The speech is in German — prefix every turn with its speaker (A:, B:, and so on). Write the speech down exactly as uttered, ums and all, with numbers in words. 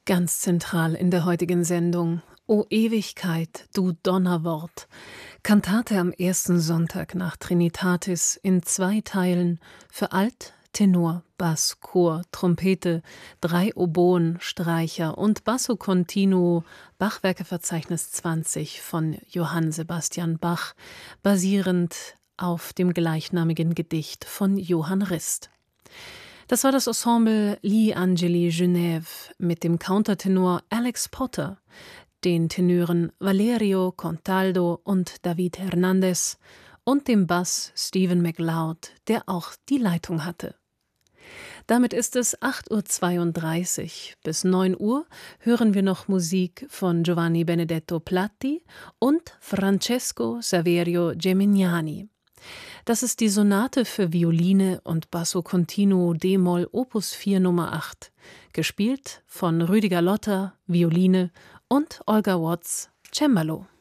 A: Ganz zentral in der heutigen Sendung: O Ewigkeit, du Donnerwort, Kantate am ersten Sonntag nach Trinitatis in zwei Teilen für Alt-, Tenor, Bass, Chor, Trompete, drei Oboen, Streicher und Basso continuo, Bachwerkeverzeichnis zwanzig von Johann Sebastian Bach, basierend auf dem gleichnamigen Gedicht von Johann Rist. Das war das Ensemble Gli Angeli Genève mit dem Countertenor Alex Potter, den Tenören Valerio Contaldo und David Hernandez und dem Bass Stephen MacLeod, der auch die Leitung hatte. Damit ist es acht Uhr zweiunddreißig. Bis neun Uhr hören wir noch Musik von Giovanni Benedetto Platti und Francesco Saverio Gemignani. Das ist die Sonate für Violine und Basso continuo d-Moll Opus vier Nummer acht, gespielt von Rüdiger Lotter, Violine, und Olga Watts, Cembalo.